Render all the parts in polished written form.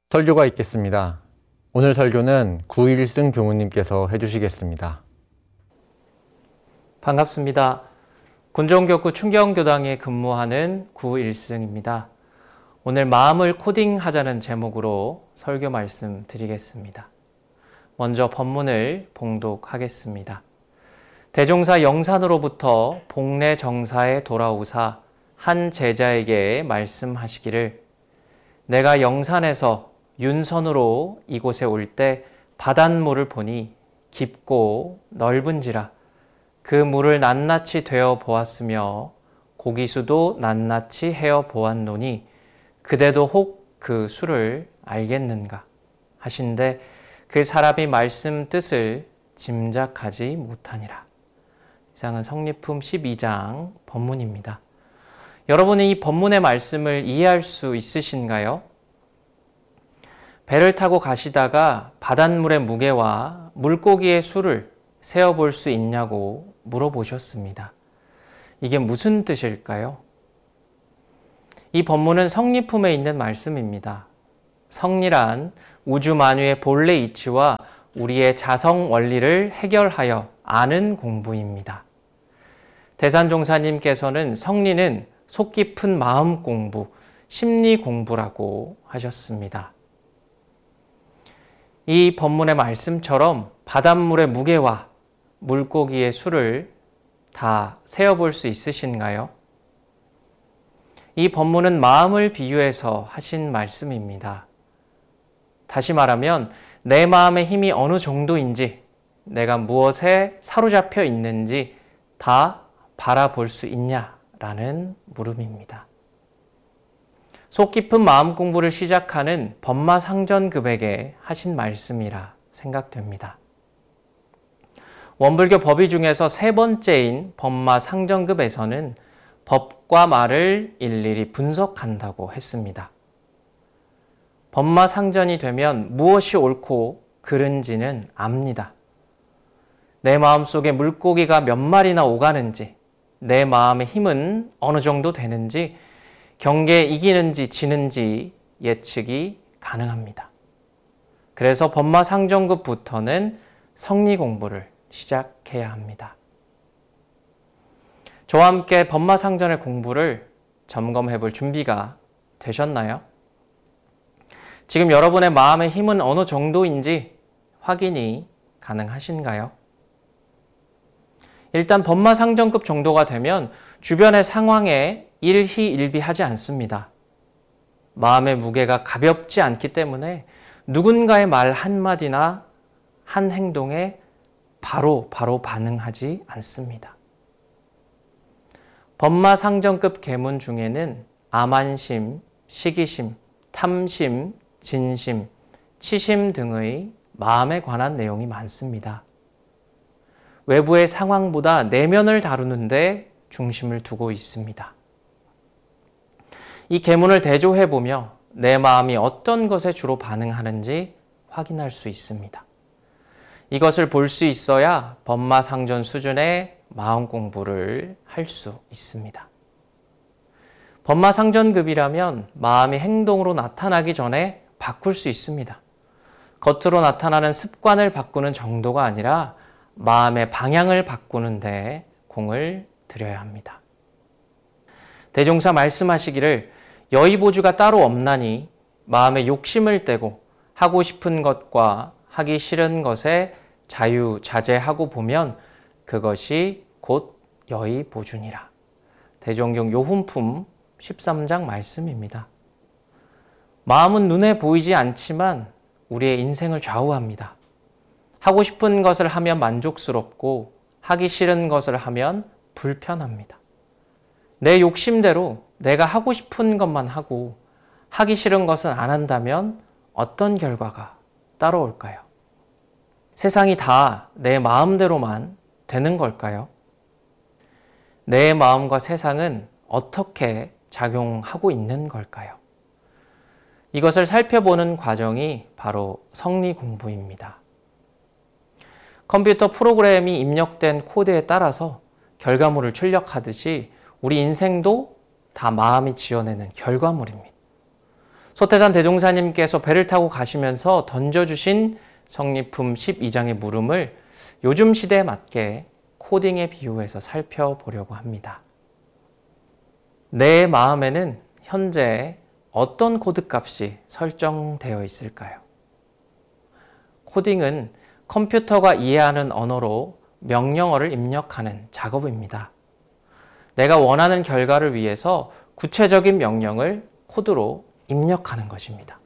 설교가 있겠습니다. 오늘 설교는 구일승 교무님께서 해주시겠습니다. 반갑습니다. 군종교구 충경교당에 근무하는 구일승입니다. 오늘 마음을 코딩하자는 제목으로 설교 말씀 드리겠습니다. 먼저 본문을 봉독하겠습니다. 대종사 영산으로부터 복례 정사에 돌아오사 한 제자에게 말씀하시기를, 내가 영산에서 윤선으로 이곳에 올 때 바닷물을 보니 깊고 넓은지라 그 물을 낱낱이 되어 보았으며 고기수도 낱낱이 헤어 보았노니 그대도 혹 그 수를 알겠는가 하신데 그 사람이 말씀 뜻을 짐작하지 못하니라. 이상은 성리품 12장 본문입니다. 여러분은 이 본문의 말씀을 이해할 수 있으신가요? 배를 타고 가시다가 바닷물의 무게와 물고기의 수를 세어볼 수 있냐고 물어보셨습니다. 이게 무슨 뜻일까요? 이 본문은 성리품에 있는 말씀입니다. 성리란 우주 만유의 본래 이치와 우리의 자성 원리를 해결하여 아는 공부입니다. 대산종사님께서는 성리는 속 깊은 마음 공부, 심리 공부라고 하셨습니다. 이 본문의 말씀처럼 바닷물의 무게와 물고기의 수를 다 세어볼 수 있으신가요? 이 본문은 마음을 비유해서 하신 말씀입니다. 다시 말하면 내 마음의 힘이 어느 정도인지, 내가 무엇에 사로잡혀 있는지 다 바라볼 수 있냐라는 물음입니다. 속 깊은 마음 공부를 시작하는 법마상전급에게 하신 말씀이라 생각됩니다. 원불교 법의 중에서 세 번째인 법마상전급에서는 법과 말을 일일이 분석한다고 했습니다. 법마상전이 되면 무엇이 옳고 그른지는 압니다. 내 마음속에 물고기가 몇 마리나 오가는지, 내 마음의 힘은 어느 정도 되는지, 경계에 이기는지 지는지 예측이 가능합니다. 그래서 법마상전급부터는 성리 공부를 시작해야 합니다. 저와 함께 법마상전의 공부를 점검해 볼 준비가 되셨나요? 지금 여러분의 마음의 힘은 어느 정도인지 확인이 가능하신가요? 일단 법마상전급 정도가 되면 주변의 상황에 일희일비하지 않습니다. 마음의 무게가 가볍지 않기 때문에 누군가의 말 한마디나 한 행동에 바로 반응하지 않습니다. 법마상전급 계문 중에는 암안심, 시기심, 탐심, 진심, 치심 등의 마음에 관한 내용이 많습니다. 외부의 상황보다 내면을 다루는데 중심을 두고 있습니다. 이 계문을 대조해보며 내 마음이 어떤 것에 주로 반응하는지 확인할 수 있습니다. 이것을 볼 수 있어야 법마상전 수준의 마음 공부를 할 수 있습니다. 법마상전급이라면 마음이 행동으로 나타나기 전에 바꿀 수 있습니다. 겉으로 나타나는 습관을 바꾸는 정도가 아니라 마음의 방향을 바꾸는 데 공을 들여야 합니다. 대종사 말씀하시기를 여의보주가 따로 없나니 마음에 욕심을 떼고 하고 싶은 것과 하기 싫은 것에 자유자재하고 보면 그것이 곧 여의보주니라. 대종경 요훈품 13장 말씀입니다. 마음은 눈에 보이지 않지만 우리의 인생을 좌우합니다. 하고 싶은 것을 하면 만족스럽고 하기 싫은 것을 하면 불편합니다. 내 욕심대로 내가 하고 싶은 것만 하고 하기 싫은 것은 안 한다면 어떤 결과가 따라올까요? 세상이 다 내 마음대로만 되는 걸까요? 내 마음과 세상은 어떻게 작용하고 있는 걸까요? 이것을 살펴보는 과정이 바로 성리 공부입니다. 컴퓨터 프로그램이 입력된 코드에 따라서 결과물을 출력하듯이 우리 인생도 다 마음이 지어내는 결과물입니다. 소태산 대종사님께서 배를 타고 가시면서 던져주신 성리품 12장의 물음을 요즘 시대에 맞게 코딩에 비유해서 살펴보려고 합니다. 내 마음에는 현재 어떤 코드 값이 설정되어 있을까요? 코딩은 컴퓨터가 이해하는 언어로 명령어를 입력하는 작업입니다. 내가 원하는 결과를 위해서 구체적인 명령을 코드로 입력하는 것입니다.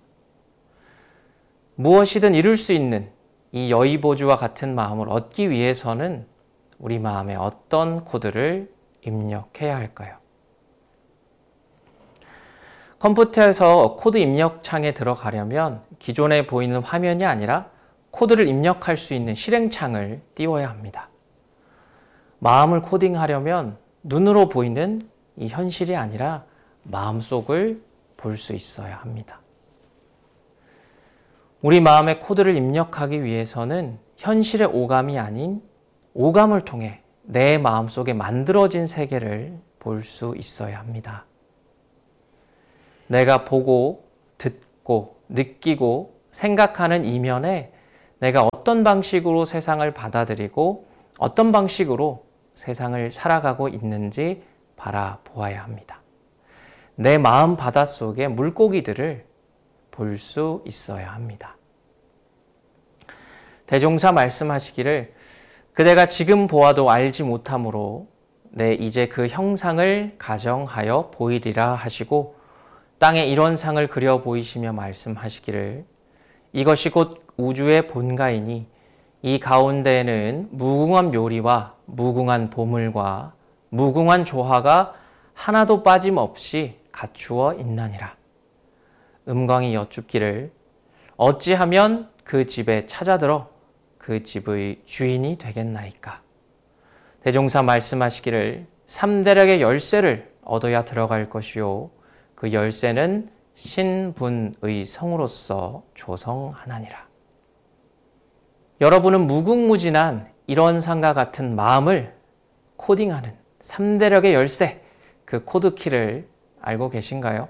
무엇이든 이룰 수 있는 이 여의보주와 같은 마음을 얻기 위해서는 우리 마음에 어떤 코드를 입력해야 할까요? 컴퓨터에서 코드 입력 창에 들어가려면 기존에 보이는 화면이 아니라 코드를 입력할 수 있는 실행창을 띄워야 합니다. 마음을 코딩하려면 눈으로 보이는 이 현실이 아니라 마음속을 볼 수 있어야 합니다. 우리 마음의 코드를 입력하기 위해서는 현실의 오감이 아닌 오감을 통해 내 마음속에 만들어진 세계를 볼 수 있어야 합니다. 내가 보고, 듣고, 느끼고, 생각하는 이면에 내가 어떤 방식으로 세상을 받아들이고 어떤 방식으로 세상을 살아가고 있는지 바라보아야 합니다. 내 마음 바닷속의 물고기들을 볼 수 있어야 합니다. 대종사 말씀하시기를 그대가 지금 보아도 알지 못함으로 내 이제 그 형상을 가정하여 보이리라 하시고 땅에 이론상을 그려 보이시며 말씀하시기를 이것이 곧 우주의 본가이니 이 가운데에는 무궁한 묘리와 무궁한 보물과 무궁한 조화가 하나도 빠짐없이 갖추어 있나니라. 음광이 여쭙기를 어찌하면 그 집에 찾아들어 그 집의 주인이 되겠나이까. 대종사 말씀하시기를 3대력의 열쇠를 얻어야 들어갈 것이요 그 열쇠는 신분의 성으로서 조성하나니라. 여러분은 무궁무진한 이런상과 같은 마음을 코딩하는 3대력의 열쇠, 그 코드키를 알고 계신가요?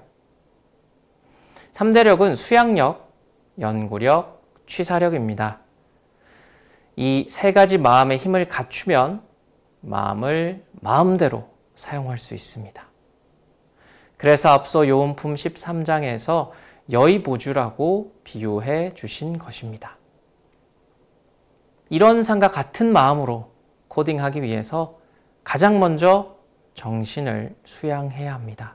3대력은 수양력, 연구력, 취사력입니다. 이 세 가지 마음의 힘을 갖추면 마음을 마음대로 사용할 수 있습니다. 그래서 앞서 요한품 13장에서 여의보주라고 비유해 주신 것입니다. 이런 상과 같은 마음으로 코딩하기 위해서 가장 먼저 정신을 수양해야 합니다.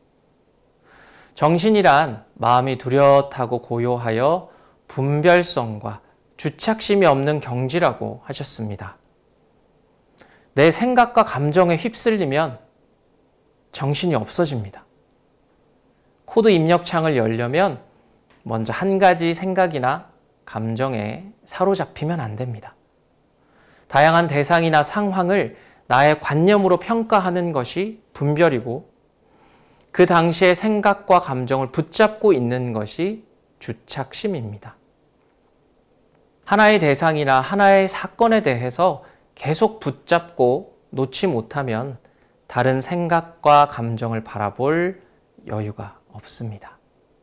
정신이란 마음이 뚜렷하고 고요하여 분별성과 주착심이 없는 경지라고 하셨습니다. 내 생각과 감정에 휩쓸리면 정신이 없어집니다. 코드 입력창을 열려면 먼저 한 가지 생각이나 감정에 사로잡히면 안 됩니다. 다양한 대상이나 상황을 나의 관념으로 평가하는 것이 분별이고 그 당시의 생각과 감정을 붙잡고 있는 것이 주착심입니다. 하나의 대상이나 하나의 사건에 대해서 계속 붙잡고 놓지 못하면 다른 생각과 감정을 바라볼 여유가 없습니다.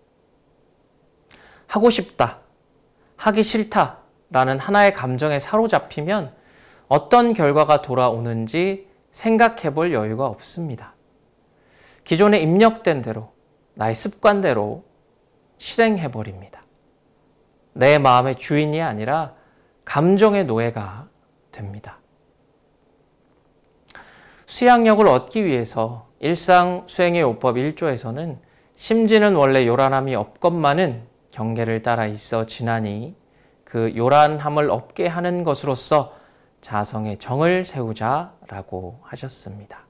하고 싶다, 하기 싫다라는 하나의 감정에 사로잡히면 어떤 결과가 돌아오는지 생각해 볼 여유가 없습니다. 기존에 입력된 대로, 나의 습관대로 실행해 버립니다. 내 마음의 주인이 아니라 감정의 노예가 됩니다. 수양력을 얻기 위해서 일상 수행의 요법 1조에서는 심지는 원래 요란함이 없건만은 경계를 따라 있어 지나니 그 요란함을 없게 하는 것으로서 자성의 정을 세우자라고 하셨습니다.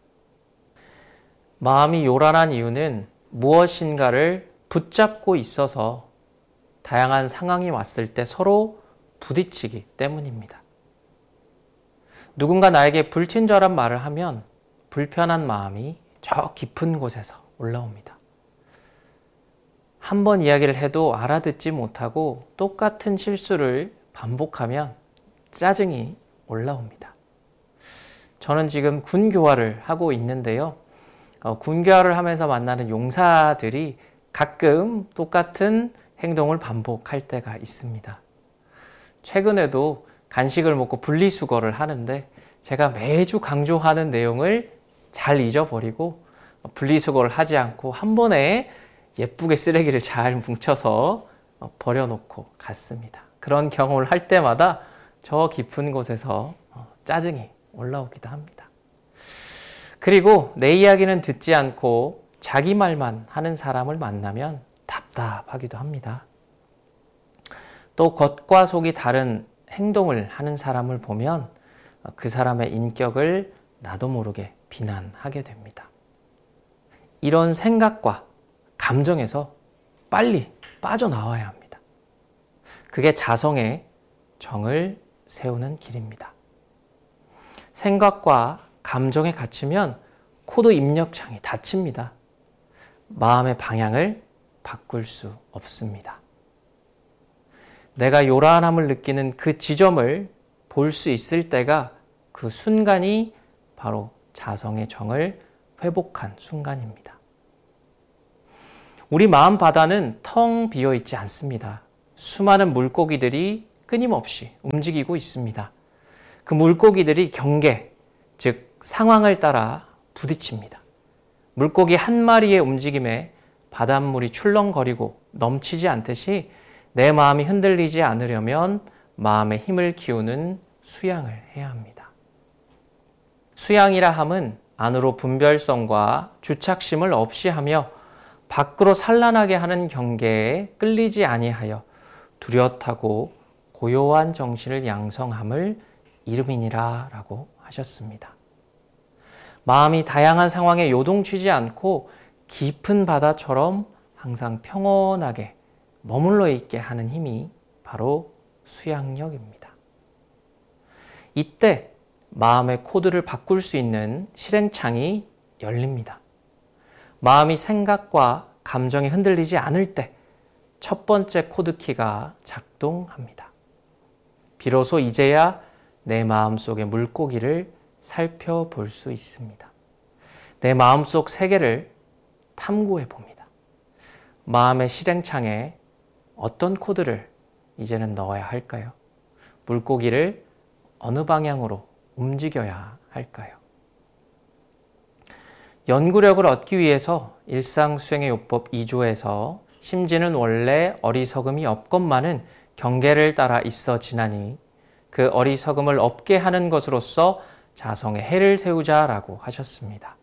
마음이 요란한 이유는 무엇인가를 붙잡고 있어서 다양한 상황이 왔을 때 서로 부딪히기 때문입니다. 누군가 나에게 불친절한 말을 하면 불편한 마음이 저 깊은 곳에서 올라옵니다. 한 번 이야기를 해도 알아듣지 못하고 똑같은 실수를 반복하면 짜증이 올라옵니다. 저는 지금 군교화를 하고 있는데요. 군교화를 하면서 만나는 용사들이 가끔 똑같은 행동을 반복할 때가 있습니다. 최근에도 간식을 먹고 분리수거를 하는데 제가 매주 강조하는 내용을 잘 잊어버리고 분리수거를 하지 않고 한 번에 예쁘게 쓰레기를 잘 뭉쳐서 버려놓고 갔습니다. 그런 경험을 할 때마다 저 깊은 곳에서 짜증이 올라오기도 합니다. 그리고 내 이야기는 듣지 않고 자기 말만 하는 사람을 만나면 답답하기도 합니다. 또 겉과 속이 다른 행동을 하는 사람을 보면 그 사람의 인격을 나도 모르게 비난하게 됩니다. 이런 생각과 감정에서 빨리 빠져나와야 합니다. 그게 자성의 정을 세우는 길입니다. 생각과 감정에 갇히면 코드 입력창이 닫힙니다. 마음의 방향을 바꿀 수 없습니다. 내가 요란함을 느끼는 그 지점을 볼 수 있을 때가 그 순간이 바로 자성의 정을 회복한 순간입니다. 우리 마음 바다는 텅 비어 있지 않습니다. 수많은 물고기들이 끊임없이 움직이고 있습니다. 그 물고기들이 경계, 즉 상황을 따라 부딪힙니다. 물고기 한 마리의 움직임에 바닷물이 출렁거리고 넘치지 않듯이 내 마음이 흔들리지 않으려면 마음의 힘을 키우는 수양을 해야 합니다. 수양이라 함은 안으로 분별성과 주착심을 없이 하며 밖으로 산란하게 하는 경계에 끌리지 아니하여 뚜렷하고 고요한 정신을 양성함을 이름이니라 라고 하셨습니다. 마음이 다양한 상황에 요동치지 않고 깊은 바다처럼 항상 평온하게 머물러 있게 하는 힘이 바로 수양력입니다. 이때 마음의 코드를 바꿀 수 있는 실행창이 열립니다. 마음이 생각과 감정에 흔들리지 않을 때 첫 번째 코드키가 작동합니다. 비로소 이제야 내 마음속의 물고기를 살펴볼 수 있습니다. 내 마음속 세계를 탐구해 봅니다. 마음의 실행창에 어떤 코드를 이제는 넣어야 할까요? 물고기를 어느 방향으로 움직여야 할까요? 연구력을 얻기 위해서 일상수행의 요법 2조에서 심지는 원래 어리석음이 없건만은 경계를 따라 있어 지나니 그 어리석음을 없게 하는 것으로서 자성의 해를 세우자라고 하셨습니다.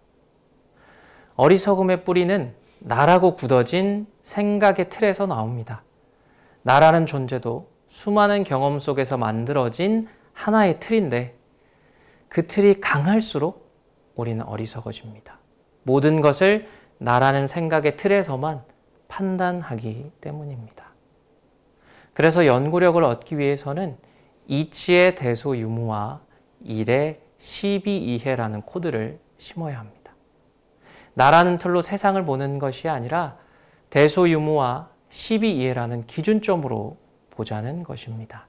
어리석음의 뿌리는 나라고 굳어진 생각의 틀에서 나옵니다. 나라는 존재도 수많은 경험 속에서 만들어진 하나의 틀인데 그 틀이 강할수록 우리는 어리석어집니다. 모든 것을 나라는 생각의 틀에서만 판단하기 때문입니다. 그래서 연구력을 얻기 위해서는 이치의 대소유무와 일의 시비이해라는 코드를 심어야 합니다. 나라는 틀로 세상을 보는 것이 아니라 대소유무와 시비이해라는 기준점으로 보자는 것입니다.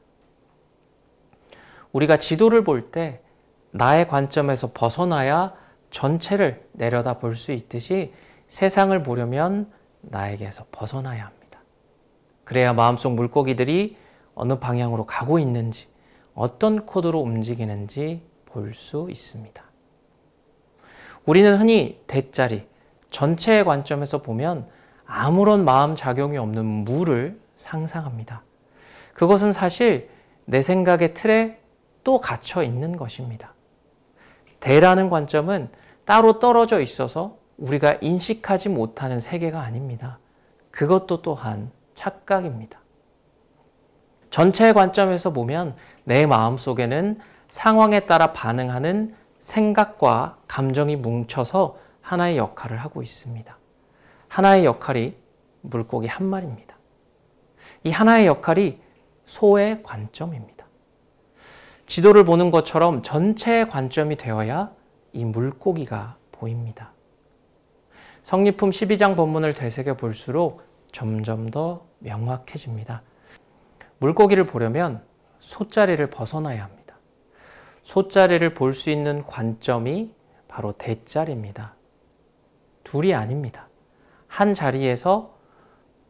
우리가 지도를 볼 때 나의 관점에서 벗어나야 전체를 내려다 볼 수 있듯이 세상을 보려면 나에게서 벗어나야 합니다. 그래야 마음속 물고기들이 어느 방향으로 가고 있는지, 어떤 코드로 움직이는지 볼 수 있습니다. 우리는 흔히 대자리, 전체의 관점에서 보면 아무런 마음 작용이 없는 무를 상상합니다. 그것은 사실 내 생각의 틀에 또 갇혀 있는 것입니다. 대라는 관점은 따로 떨어져 있어서 우리가 인식하지 못하는 세계가 아닙니다. 그것도 또한 착각입니다. 전체의 관점에서 보면 내 마음속에는 상황에 따라 반응하는 생각과 감정이 뭉쳐서 하나의 역할을 하고 있습니다. 하나의 역할이 물고기 한 마리입니다. 이 하나의 역할이 소의 관점입니다. 지도를 보는 것처럼 전체의 관점이 되어야 이 물고기가 보입니다. 성리품 12장 본문을 되새겨 볼수록 점점 더 명확해집니다. 물고기를 보려면 소자리를 벗어나야 합니다. 소자리를 볼 수 있는 관점이 바로 대자리입니다. 둘이 아닙니다. 한 자리에서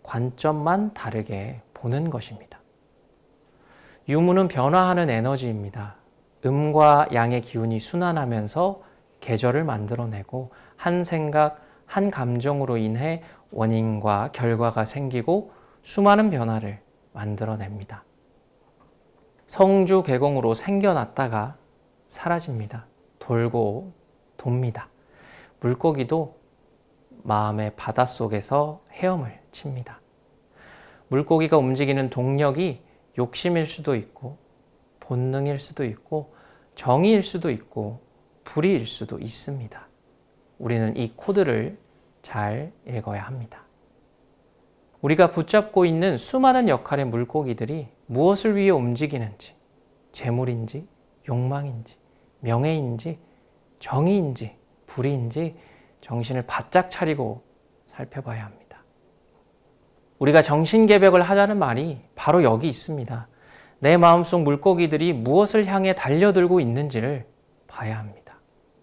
관점만 다르게 보는 것입니다. 유무는 변화하는 에너지입니다. 음과 양의 기운이 순환하면서 계절을 만들어내고 한 생각, 한 감정으로 인해 원인과 결과가 생기고 수많은 변화를 만들어냅니다. 성주개공으로 생겨났다가 사라집니다. 돌고 돕니다. 물고기도 마음의 바닷속에서 헤엄을 칩니다. 물고기가 움직이는 동력이 욕심일 수도 있고 본능일 수도 있고 정의일 수도 있고 불의일 수도 있습니다. 우리는 이 코드를 잘 읽어야 합니다. 우리가 붙잡고 있는 수많은 역할의 물고기들이 무엇을 위해 움직이는지, 재물인지, 욕망인지, 명예인지, 정의인지, 불의인지 정신을 바짝 차리고 살펴봐야 합니다. 우리가 정신개벽을 하자는 말이 바로 여기 있습니다. 내 마음속 물고기들이 무엇을 향해 달려들고 있는지를 봐야 합니다.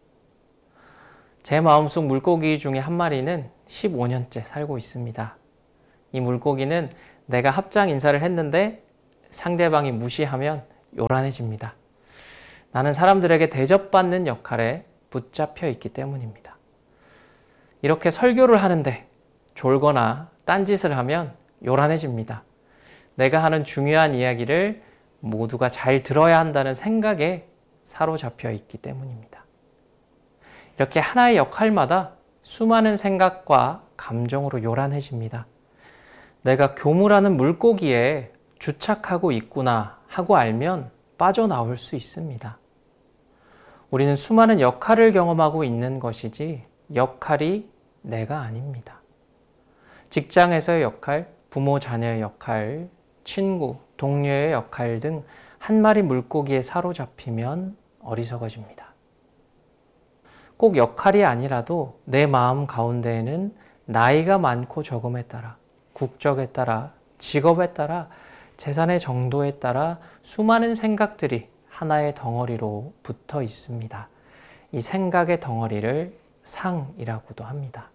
제 마음속 물고기 중에 한 마리는 15년째 살고 있습니다. 이 물고기는 내가 합장 인사를 했는데 상대방이 무시하면 요란해집니다. 나는 사람들에게 대접받는 역할에 붙잡혀 있기 때문입니다. 이렇게 설교를 하는데 졸거나 딴짓을 하면 요란해집니다. 내가 하는 중요한 이야기를 모두가 잘 들어야 한다는 생각에 사로잡혀 있기 때문입니다. 이렇게 하나의 역할마다 수많은 생각과 감정으로 요란해집니다. 내가 교무라는 물고기에 주착하고 있구나 하고 알면 빠져나올 수 있습니다. 우리는 수많은 역할을 경험하고 있는 것이지 역할이 내가 아닙니다. 직장에서의 역할, 부모 자녀의 역할, 친구, 동료의 역할 등 한 마리 물고기에 사로잡히면 어리석어집니다. 꼭 역할이 아니라도 내 마음 가운데에는 나이가 많고 적음에 따라, 국적에 따라, 직업에 따라, 재산의 정도에 따라 수많은 생각들이 하나의 덩어리로 붙어 있습니다. 이 생각의 덩어리를 상이라고도 합니다.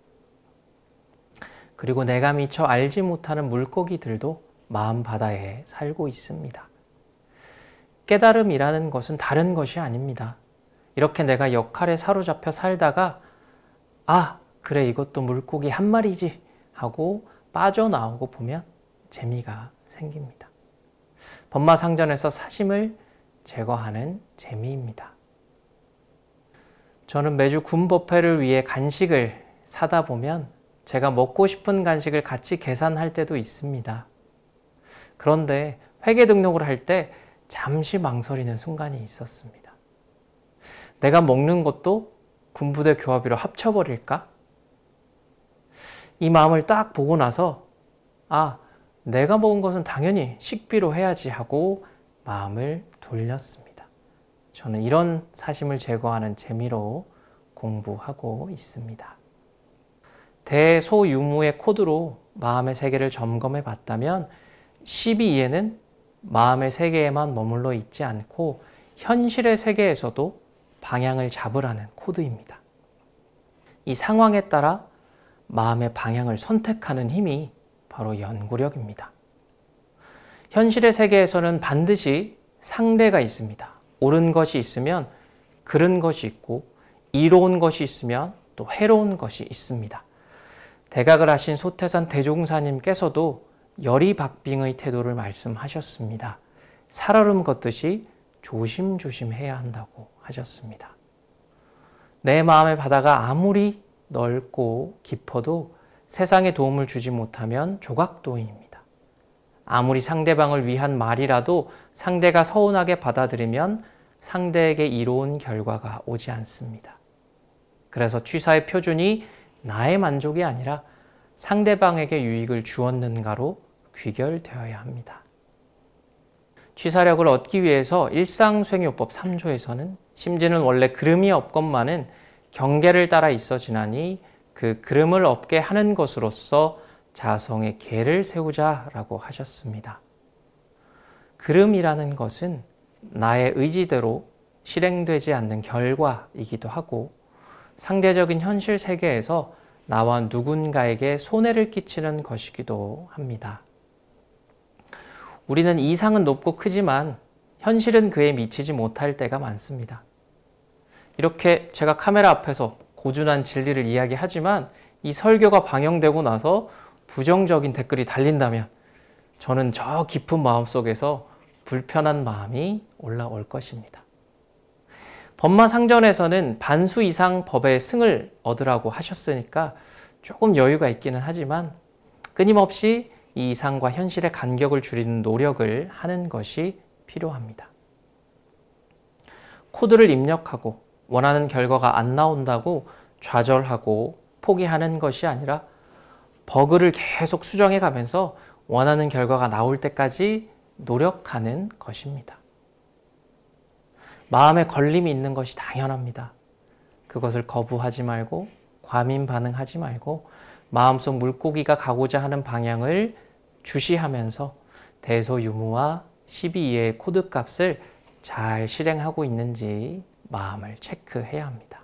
그리고 내가 미처 알지 못하는 물고기들도 마음 바다에 살고 있습니다. 깨달음이라는 것은 다른 것이 아닙니다. 이렇게 내가 역할에 사로잡혀 살다가 그래 이것도 물고기 한 마리지 하고 빠져나오고 보면 재미가 생깁니다. 법마상전에서 사심을 제거하는 재미입니다. 저는 매주 군 법회를 위해 간식을 사다 보면 제가 먹고 싶은 간식을 같이 계산할 때도 있습니다. 그런데 회계 등록을 할 때 잠시 망설이는 순간이 있었습니다. 내가 먹는 것도 군부대 교합비로 합쳐버릴까? 이 마음을 딱 보고 나서 내가 먹은 것은 당연히 식비로 해야지 하고 마음을 돌렸습니다. 저는 이런 사심을 제거하는 재미로 공부하고 있습니다. 대소유무의 코드로 마음의 세계를 점검해 봤다면 12에는 마음의 세계에만 머물러 있지 않고 현실의 세계에서도 방향을 잡으라는 코드입니다. 이 상황에 따라 마음의 방향을 선택하는 힘이 바로 연구력입니다. 현실의 세계에서는 반드시 상대가 있습니다. 옳은 것이 있으면 그른 것이 있고 이로운 것이 있으면 또 해로운 것이 있습니다. 대각을 하신 소태산 대종사님께서도 열이박빙의 태도를 말씀하셨습니다. 살얼음 걷듯이 조심조심해야 한다고 하셨습니다. 내 마음의 바다가 아무리 넓고 깊어도 세상에 도움을 주지 못하면 조각도인입니다. 아무리 상대방을 위한 말이라도 상대가 서운하게 받아들이면 상대에게 이로운 결과가 오지 않습니다. 그래서 취사의 표준이 나의 만족이 아니라 상대방에게 유익을 주었는가로 귀결되어야 합니다. 취사력을 얻기 위해서 일상수행요법 3조에서는 심지는 원래 그름이 없건만은 경계를 따라 있어지나니 그 그름을 없게 하는 것으로서 자성의 계를 세우자라고 하셨습니다. 그름이라는 것은 나의 의지대로 실행되지 않는 결과이기도 하고 상대적인 현실 세계에서 나와 누군가에게 손해를 끼치는 것이기도 합니다. 우리는 이상은 높고 크지만 현실은 그에 미치지 못할 때가 많습니다. 이렇게 제가 카메라 앞에서 고준한 진리를 이야기하지만 이 설교가 방영되고 나서 부정적인 댓글이 달린다면 저는 저 깊은 마음속에서 불편한 마음이 올라올 것입니다. 법마상전에서는 반수 이상 법의 승을 얻으라고 하셨으니까 조금 여유가 있기는 하지만 끊임없이 이 이상과 현실의 간격을 줄이는 노력을 하는 것이 필요합니다. 코드를 입력하고 원하는 결과가 안 나온다고 좌절하고 포기하는 것이 아니라 버그를 계속 수정해 가면서 원하는 결과가 나올 때까지 노력하는 것입니다. 마음에 걸림이 있는 것이 당연합니다. 그것을 거부하지 말고 과민 반응하지 말고 마음속 물고기가 가고자 하는 방향을 주시하면서 대소유무와 12의 코드 값을 잘 실행하고 있는지 마음을 체크해야 합니다.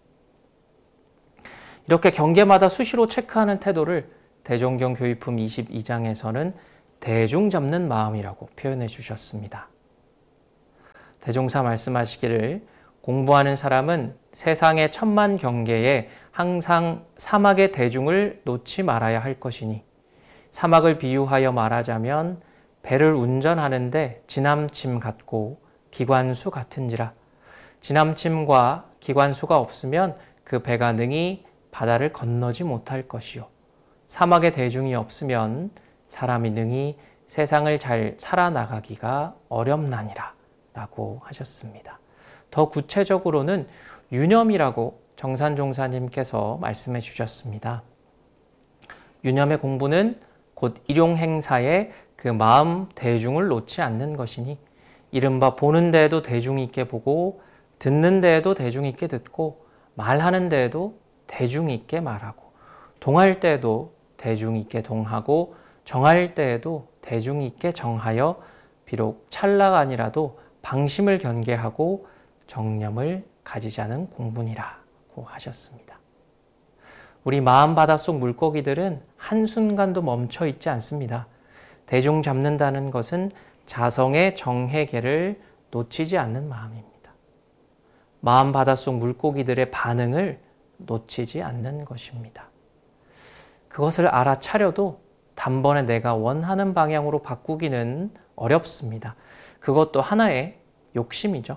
이렇게 경계마다 수시로 체크하는 태도를 대종경 교의품 22장에서는 대중 잡는 마음이라고 표현해 주셨습니다. 대종사 말씀하시기를 공부하는 사람은 세상의 천만 경계에 항상 사막의 대중을 놓지 말아야 할 것이니 사막을 비유하여 말하자면 배를 운전하는데 지남침 같고 기관수 같은지라 지남침과 기관수가 없으면 그 배가 능히 바다를 건너지 못할 것이요 사막의 대중이 없으면 사람이 능히 세상을 잘 살아나가기가 어렵나니라 라고 하셨습니다. 더 구체적으로는 유념이라고 정산종사님께서 말씀해 주셨습니다. 유념의 공부는 곧 일용행사에 그 마음 대중을 놓지 않는 것이니 이른바 보는 데에도 대중 있게 보고 듣는 데에도 대중 있게 듣고 말하는 데에도 대중 있게 말하고 동할 때에도 대중 있게 동하고 정할 때에도 대중 있게 정하여 비록 찰나가 아니라도 방심을 경계하고 정념을 가지자는 공부니라고 하셨습니다. 우리 마음 바닷속 물고기들은 한순간도 멈춰 있지 않습니다. 대중 잡는다는 것은 자성의 정해계를 놓치지 않는 마음입니다. 마음 바닷속 물고기들의 반응을 놓치지 않는 것입니다. 그것을 알아차려도 단번에 내가 원하는 방향으로 바꾸기는 어렵습니다. 그것도 하나의 욕심이죠.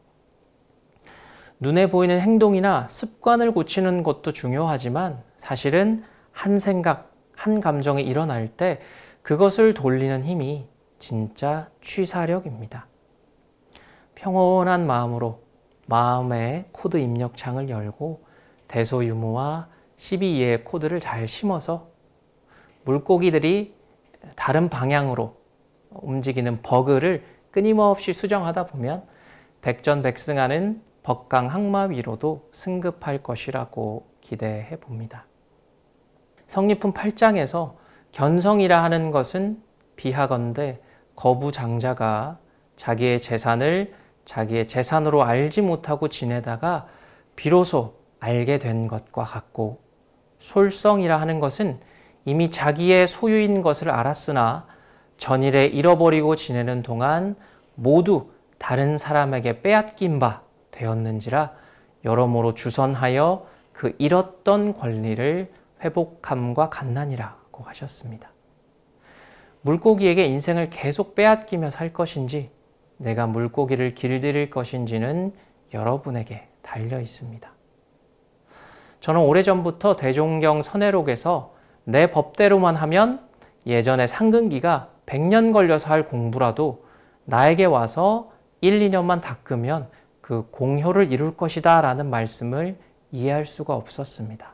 눈에 보이는 행동이나 습관을 고치는 것도 중요하지만 사실은 한 생각, 한 감정이 일어날 때 그것을 돌리는 힘이 진짜 취사력입니다. 평온한 마음으로 마음의 코드 입력창을 열고 대소유무와 12의 코드를 잘 심어서 물고기들이 다른 방향으로 움직이는 버그를 끊임없이 수정하다 보면 백전백승하는 법강항마 위로도 승급할 것이라고 기대해 봅니다. 성리품 8장에서 견성이라 하는 것은 비하건대 거부장자가 자기의 재산을 자기의 재산으로 알지 못하고 지내다가 비로소 알게 된 것과 같고 솔성이라 하는 것은 이미 자기의 소유인 것을 알았으나 전일에 잃어버리고 지내는 동안 모두 다른 사람에게 빼앗긴 바 되었는지라 여러모로 주선하여 그 잃었던 권리를 회복함과 같나니라고 하셨습니다. 물고기에게 인생을 계속 빼앗기며 살 것인지 내가 물고기를 길들일 것인지는 여러분에게 달려 있습니다. 저는 오래전부터 대종경 선해록에서 내 법대로만 하면 예전에 상근기가 100년 걸려서 할 공부라도 나에게 와서 1, 2년만 닦으면 그 공효를 이룰 것이다 라는 말씀을 이해할 수가 없었습니다.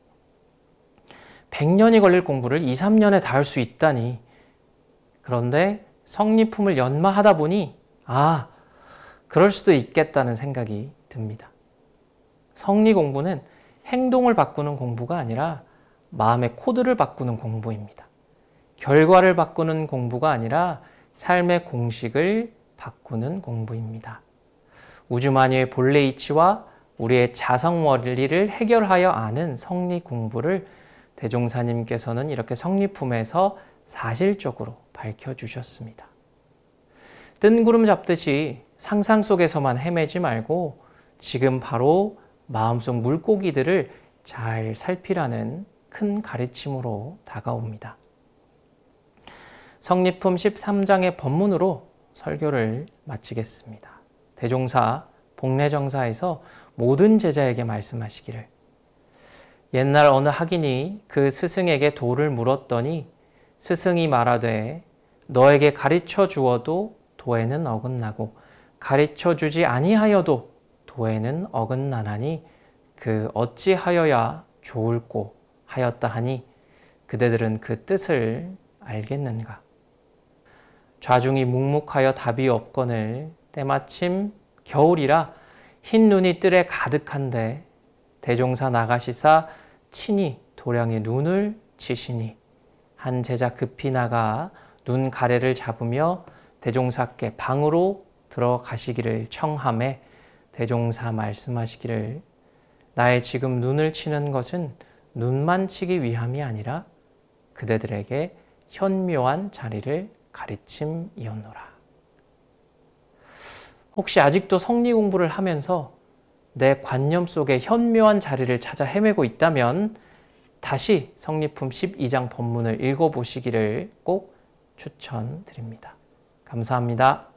100년이 걸릴 공부를 2, 3년에 다 할 수 있다니. 그런데 성리품을 연마하다 보니 그럴 수도 있겠다는 생각이 듭니다. 성리 공부는 행동을 바꾸는 공부가 아니라 마음의 코드를 바꾸는 공부입니다. 결과를 바꾸는 공부가 아니라 삶의 공식을 바꾸는 공부입니다. 우주마녀의 본래 이치와 우리의 자성 원리를 해결하여 아는 성리 공부를 대종사님께서는 이렇게 성리품에서 사실적으로 밝혀주셨습니다. 뜬구름 잡듯이 상상 속에서만 헤매지 말고 지금 바로 마음속 물고기들을 잘 살피라는 큰 가르침으로 다가옵니다. 성리품 13장의 법문으로 설교를 마치겠습니다. 대종사 복례정사에서 모든 제자에게 말씀하시기를, 옛날 어느 학인이 그 스승에게 도를 물었더니 스승이 말하되 너에게 가르쳐 주어도 도에는 어긋나고 가르쳐 주지 아니하여도 도에는 어긋나나니 그 어찌하여야 좋을꼬 하였다 하니 그대들은 그 뜻을 알겠는가. 좌중이 묵묵하여 답이 없거늘 때마침 겨울이라 흰 눈이 뜰에 가득한데 대종사 나가시사 친히 도량에 눈을 치시니 한 제자 급히 나가 눈 가래를 잡으며 대종사께 방으로 들어가시기를 청하매 대종사 말씀하시기를, 나의 지금 눈을 치는 것은 눈만 치기 위함이 아니라 그대들에게 현묘한 자리를 가르침이었노라. 혹시 아직도 성리 공부를 하면서 내 관념 속에 현묘한 자리를 찾아 헤매고 있다면 다시 성리품 12장 법문을 읽어보시기를 꼭 추천드립니다. 감사합니다.